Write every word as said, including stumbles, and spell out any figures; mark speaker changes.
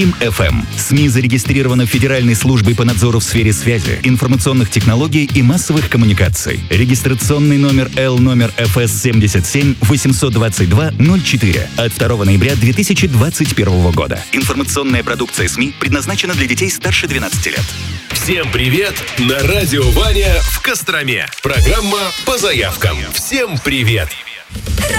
Speaker 1: эф эм. СМИ зарегистрировано Федеральной службой по надзору в сфере связи, информационных технологий и массовых коммуникаций. Регистрационный номер Л номер эф эс семьдесят семь восемьсот двадцать два ноль четыре от второго ноября две тысячи двадцать первого года. Информационная продукция СМИ предназначена для детей старше двенадцати лет.
Speaker 2: Всем привет! На радио Ваня в Костроме. Программа по заявкам. Всем привет!